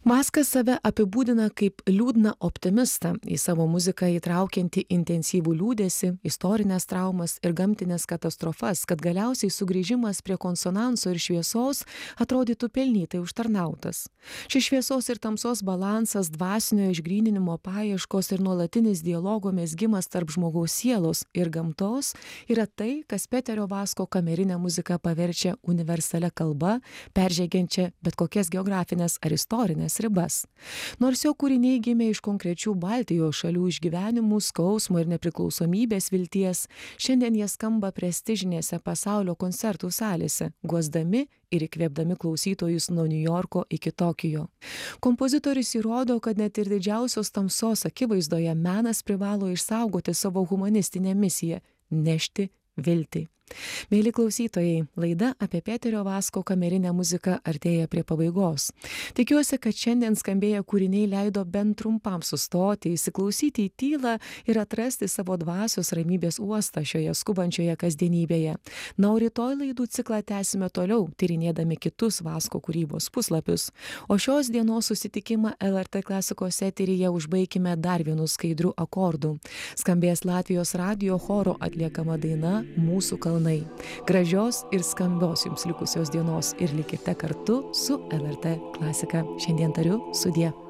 Maskas save apibūdina kaip liūdną optimistą, į savo muziką įtraukiantį intensyvų liūdesį, istorinės traumas ir gamtinės katastrofas, kad galiausiai sugrįžimas prie konsonanso ir šviesos atrodytų pelnytai užtarnautas. Šis šviesos ir tamsos balansas, dvasinio išgryninimo paieškos ir nuolatinis dialogo mezgimas tarp žmogaus sielos ir gamtos yra tai, kas Peterio Vasko kamerinę muziką paverčia universalia kalba, peržengiančia bet kokias geografinės ar istorinės ribas. Nors jo kūriniai gimė iš konkrečių Baltijos šalių išgyvenimų, skausmo ir nepriklausomybės vilties, šiandien jie skamba prestižinėse pasaulio koncertų salėse, guosdami ir įkvėpdami klausytojus nuo Niujorko iki Tokijo. Kompozitorius įrodo, kad net ir didžiausios tamsos akivaizdoje menas privalo išsaugoti savo humanistinę misiją – nešti viltį. Mėly klausytojai, laida apie Peterio Vasko kamerinę muziką artėja prie pabaigos. Tikiuosi, kad šiandien skambėję kūriniai leido bent trumpam sustoti, įsiklausyti į tylą ir atrasti savo dvasios ramybės uostą šioje skubančioje kasdienybėje. Na, o rytoj laidų ciklą tęsime toliau, tyrinėdami kitus Vasko kūrybos puslapius. O šios dienos susitikimą LRT klasikos eteryje užbaikime dar vienu skaidriu akordu. Skambės Latvijos radijo choro atliekama daina Mūsų kalnai. Gražios ir skambios jums likusios dienos ir likite kartu su LRT klasika. Šiandien tariu sudie.